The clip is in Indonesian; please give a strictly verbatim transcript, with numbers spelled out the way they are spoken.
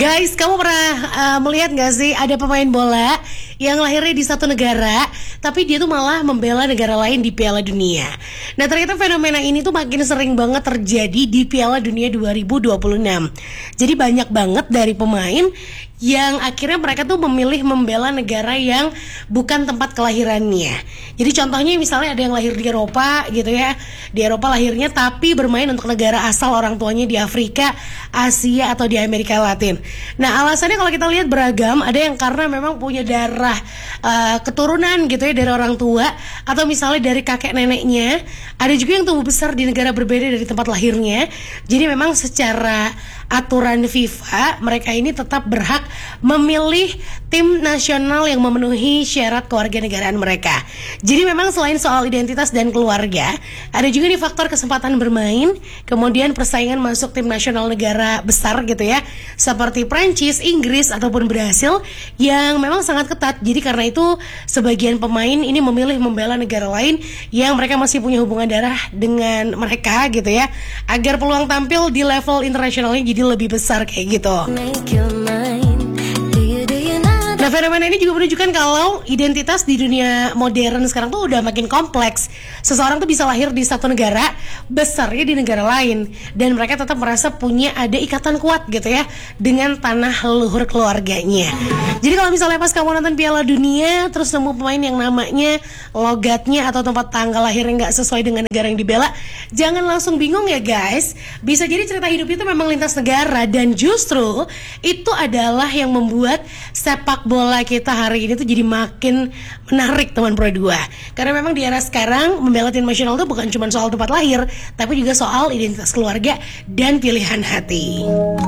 Guys, kamu pernah uh, melihat gak sih ada pemain bola yang lahirnya di satu negara, tapi dia tuh malah membela negara lain di Piala Dunia. Nah, ternyata fenomena ini tuh makin sering banget terjadi di Piala Dunia dua ribu dua puluh enam. Jadi banyak banget dari pemain yang akhirnya mereka tuh memilih membela negara yang bukan tempat kelahirannya. Jadi contohnya misalnya ada yang lahir di Eropa gitu ya, di Eropa lahirnya tapi bermain untuk negara asal orang tuanya di Afrika, Asia atau di Amerika Latin. Nah, alasannya kalau kita lihat beragam, ada yang karena memang punya darah uh, keturunan gitu ya dari orang tua, atau misalnya dari kakek neneknya. Ada juga yang tumbuh besar di negara berbeda dari tempat lahirnya. Jadi memang secara aturan FIFA mereka ini tetap berhak memilih tim nasional yang memenuhi syarat kewarganegaraan mereka. Jadi memang selain soal identitas dan keluarga, ada juga nih faktor kesempatan bermain, kemudian persaingan masuk tim nasional negara besar gitu ya, seperti Prancis, Inggris ataupun Brasil yang memang sangat ketat. Jadi karena itu sebagian pemain ini memilih membela negara lain yang mereka masih punya hubungan darah dengan mereka gitu ya, agar peluang tampil di level internasionalnya jadi lebih besar kayak gitu. Nah, fenomena ini juga menunjukkan kalau identitas di dunia modern sekarang tuh udah makin kompleks. Seseorang tuh bisa lahir di satu negara, besarnya di negara lain, dan mereka tetap merasa punya ada ikatan kuat gitu ya dengan tanah leluhur keluarganya. Jadi kalau misalnya pas kamu nonton Piala Dunia terus nemu pemain yang namanya, logatnya atau tempat tanggal lahirnya nggak sesuai dengan negara yang dibela, jangan langsung bingung ya guys. Bisa jadi cerita hidup itu memang lintas negara, dan justru itu adalah yang membuat sepak bola kita hari ini tuh jadi makin menarik teman Pro dua. Karena memang di era sekarang membela tim nasional tuh bukan cuma soal tempat lahir, tapi juga soal identitas keluarga dan pilihan hati.